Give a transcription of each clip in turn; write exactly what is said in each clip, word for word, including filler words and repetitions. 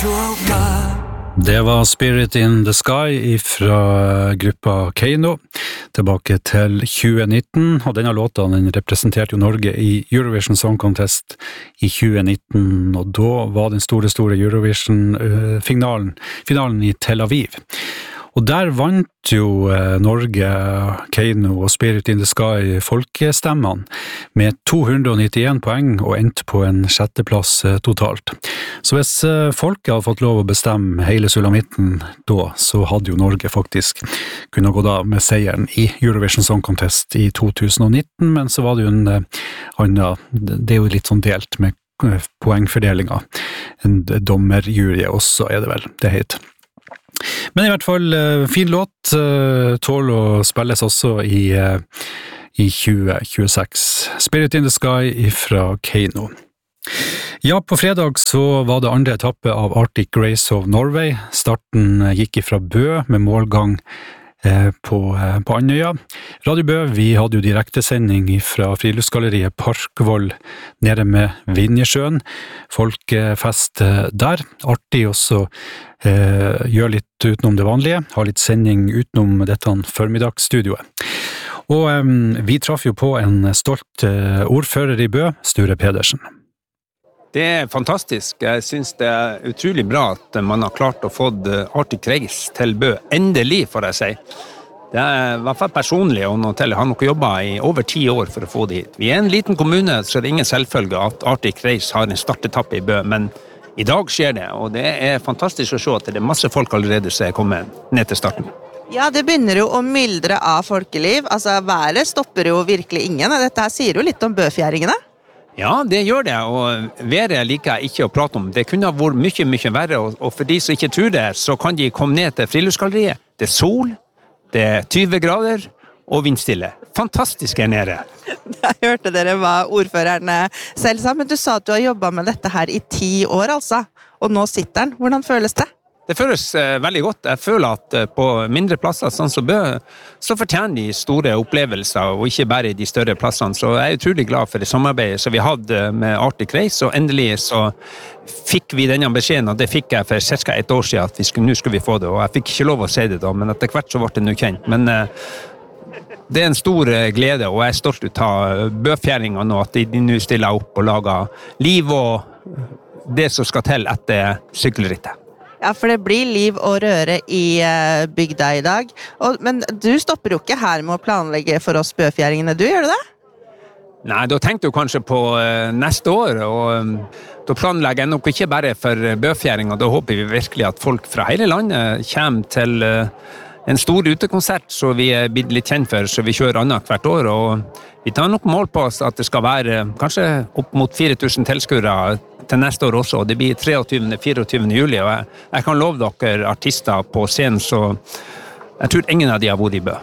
Det var Spirit in the Sky fra gruppa Keiino, tilbake til tjue nitten, og denne låta den representerte jo Norge i Eurovision Song Contest i tjue nitten, og da var den store, store Eurovision-finalen finalen i Tel Aviv. Og der vant jo Norge, Keiino og Spirit in the Sky folkestemmene med to hundre og nittien poeng og endte på en sjetteplass totalt. Så hvis folket hadde fått lov å bestemme hele sulamitten da, så hadde jo Norge faktisk kunnet gå da med seieren i Eurovision Song Contest i to tusen nitten, men så var det jo en annen, det er jo litt sånn delt med poengfordelinga. En dommerjury også er det vel, det heter. Men i hvert fall, fin låt, tål å spilles også i, i tjue tjueseks. Spirit in the Sky fra Keiino. Ja, på fredag så var det andre etappe av Arctic Race of Norway. Starten gikk ifra Bø med målgang på, på Andøya. Radio Bø, vi hadde jo direktesending fra friluftsgalleriet Parkvoll nede med Vinjesjøen. Folkefest der. Artig også eh, gjør litt utenom det vanlige, har litt sending utenom dette formiddagsstudioet. Og eh, vi traff jo på en stolt eh, ordfører i Bø, Sture Pedersen. Det er fantastisk. Jeg synes det er utrolig bra at man har klart å få Arctic Race til Bø. Endelig, får jeg si. Det er i hvert fall personlig og noe til. Jeg har nok jobbet i over ti år for å få det hit. Vi er en liten kommune, så det er ingen selvfølge at Arctic Race har en startetappe i Bø, men i dag skjer det, og det er fantastisk å se at det er masse folk allerede som er kommet ned til starten. Ja, det begynner jo å myldre av folkeliv. Altså, været stopper jo virkelig ingen. Dette her sier jo litt om bøfjæringene. Ja, det gjør det, og været liker jeg ikke å prate om. Det kunne ha vært mye, mye verre, og for de som ikke tror det, så kan de komme ned til friluftsgalleriet. Det er sol, det er tyve grader, og vindstille. Fantastisk her nede. Jeg hørte dere hva ordføreren selv sa, men du sa at du har jobbet med dette her i ti år, altså. Og nå sitter den. Hvordan føles det? Det føles eh, veldig godt. Jeg føler at eh, på mindre plasser, sånn som Bø, så fortjener de store opplevelser, og ikke bare de større plassene. Så jeg er utrolig glad for det samarbeidet som vi hadde med Arctic Race, og endelig så fikk vi denne beskjeden, og det fikk jeg for cirka et år siden, at vi skulle, nå skulle vi få det, og jeg fikk ikke lov å si det da, men etter hvert så ble det nå kjent. Men eh, det er en stor eh, glede, og jeg er stolt ut av bøfjæringa nå, at de, de nå stiller opp og lager liv og det som skal til etter sykkelrittet. Ja, for det blir liv og røre i bygda i dag. Og, men du stopper jo ikke her med å planlegge for oss bøfjæringene, du, gjør du det? Nei, da tenkte jeg kanskje på uh, neste år, og um, da planlegger jeg nok ikke bare for bøfjæring, og da håper vi virkelig at folk fra hele landet kommer til uh, en stor utekonsert, så vi er blitt litt kjent for, så vi kjører annet hvert år, og vi tar nok mål på oss at det skal være uh, kanskje opp mot fire tusen tilskuere til neste år også, og det blir treogtyvende til fireogtyvende juli, og jeg, jeg kan love dere artister på scenen, så jeg tror ingen av de har vært i Bø.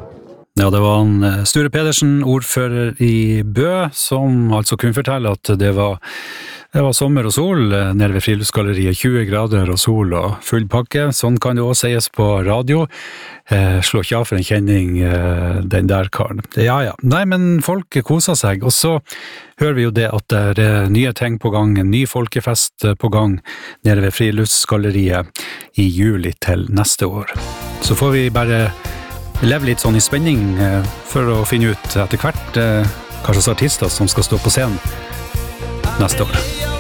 Ja, det var en Sture Pedersen, ordfører i Bø, som altså kunne fortelle at det var, det var sommer og sol nede ved friluftsgalleriet, tjue grader og sol og full pakke. Sånn kan det også sies på radio. Eh, slå ikke av for en kjenning, eh, den der karen. Ja, ja. Nei, men folk koser seg, og så hører vi jo det at det er nye ting på gang, en ny folkefest på gang nede ved friluftsgalleriet i juli til neste år. Så får vi bare leve litt sånn i spenning eh, for å finne ut etter hvert eh, hva slags artister som skal stå på scenen neste år.